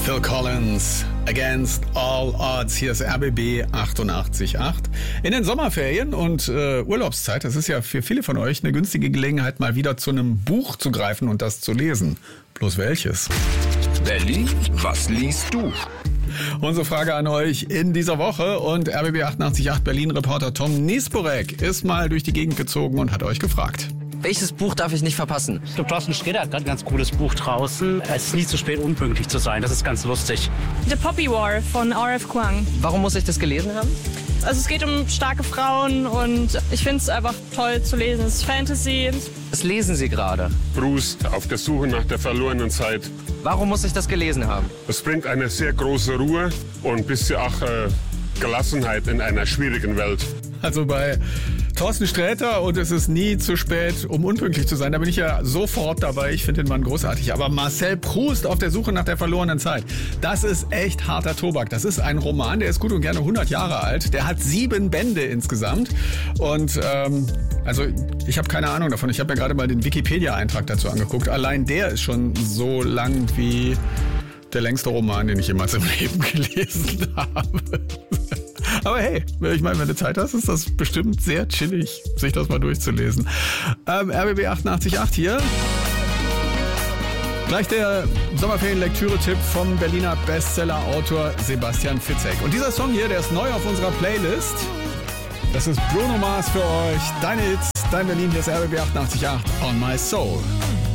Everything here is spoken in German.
Phil Collins, Against All Odds. Hier ist RBB 88.8. In den Sommerferien und Urlaubszeit, das ist ja für viele von euch eine günstige Gelegenheit, mal wieder zu einem Buch zu greifen und das zu lesen. Bloß welches? Berlin, was liest du? Unsere Frage an euch in dieser Woche, und RBB 88.8 Berlin-Reporter Tom Niesborek ist mal durch die Gegend gezogen und hat euch gefragt. Welches Buch darf ich nicht verpassen? Ich glaube, Thorsten Sträter hat gerade ein ganz cooles Buch draußen. Es ist nie zu spät, unpünktlich zu sein. Das ist ganz lustig. The Poppy War von R.F. Kuang. Warum muss ich das gelesen haben? Also es geht um starke Frauen und ich finde es einfach toll zu lesen. Es ist Fantasy. Was lesen Sie gerade? Proust, auf der Suche nach der verlorenen Zeit. Warum muss ich das gelesen haben? Es bringt eine sehr große Ruhe und ein bisschen auch Gelassenheit in einer schwierigen Welt. Also bei Thorsten Sträter und es ist nie zu spät, um unpünktlich zu sein. Da bin ich ja sofort dabei. Ich finde den Mann großartig. Aber Marcel Proust auf der Suche nach der verlorenen Zeit, das ist echt harter Tobak. Das ist ein Roman, der ist gut und gerne 100 Jahre alt. Der hat 7 Bände insgesamt. Und also ich habe keine Ahnung davon. Ich habe mir gerade mal den Wikipedia-Eintrag dazu angeguckt. Allein der ist schon so lang wie der längste Roman, den ich jemals im Leben gelesen habe. Aber hey, ich meine, wenn du Zeit hast, ist das bestimmt sehr chillig, sich das mal durchzulesen. RBB 88.8 hier. Gleich der Sommerferien-Lektüre-Tipp vom Berliner Bestseller-Autor Sebastian Fitzek. Und dieser Song hier, der ist neu auf unserer Playlist. Das ist Bruno Mars für euch. Deine Hits, dein Berlin, hier ist RBB 88.8 On My Soul.